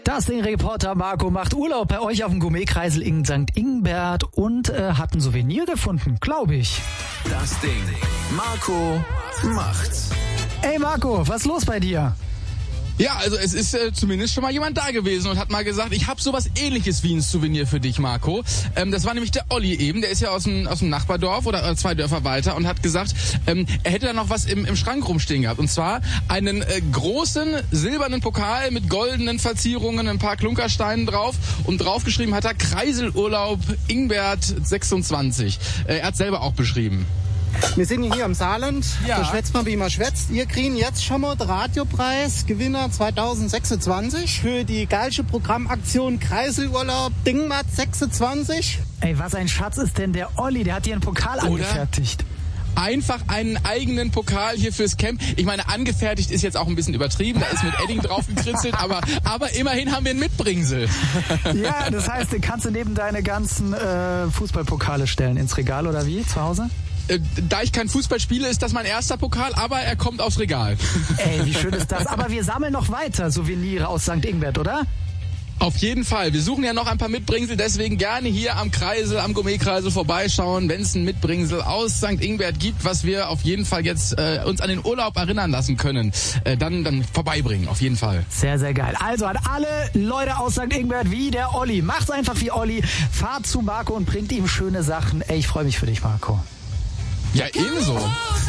Das Ding-Reporter Marco macht Urlaub bei euch auf dem Gourmetkreisel in St. Ingbert und hat ein Souvenir gefunden, glaube ich. Das Ding. Marco macht's. Ey Marco, was ist los bei dir? Ja, also es ist zumindest schon mal jemand da gewesen und hat mal gesagt, ich habe sowas Ähnliches wie ein Souvenir für dich, Marco. Das war nämlich der Olli eben, der ist ja aus dem Nachbardorf oder 2 Dörfer weiter und hat gesagt, er hätte da noch was im Schrank rumstehen gehabt. Und zwar einen großen silbernen Pokal mit goldenen Verzierungen, ein paar Klunkersteinen drauf und draufgeschrieben hat er Kreiselurlaub Ingbert 26. Er hat selber auch beschrieben. Wir sind hier im Saarland, Da schwätzt man, wie man schwätzt. Ihr kriegen jetzt schon mal den Radiopreis, Gewinner 2026 für die geilste Programmaktion Kreiselurlaub Dingmat 26. Ey, was ein Schatz ist denn der Olli, der hat hier einen Pokal angefertigt. Einfach einen eigenen Pokal hier fürs Camp. Ich meine, angefertigt ist jetzt auch ein bisschen übertrieben, da ist mit Edding drauf gekritzelt, aber immerhin haben wir ein Mitbringsel. Ja, das heißt, den kannst du neben deine ganzen Fußballpokale stellen ins Regal oder wie, zu Hause? Da ich kein Fußball spiele, ist das mein erster Pokal, aber er kommt aufs Regal. Ey, wie schön ist das. Aber wir sammeln noch weiter Souvenire aus St. Ingbert, oder? Auf jeden Fall. Wir suchen ja noch ein paar Mitbringsel, deswegen gerne hier am Kreisel, am Gourmetkreisel vorbeischauen, wenn es ein Mitbringsel aus St. Ingbert gibt, was wir auf jeden Fall jetzt uns an den Urlaub erinnern lassen können, dann vorbeibringen, auf jeden Fall. Sehr, sehr geil. Also an alle Leute aus St. Ingbert wie der Olli. Macht's einfach wie Olli. Fahrt zu Marco und bringt ihm schöne Sachen. Ey, ich freue mich für dich, Marco. Ja, ebenso.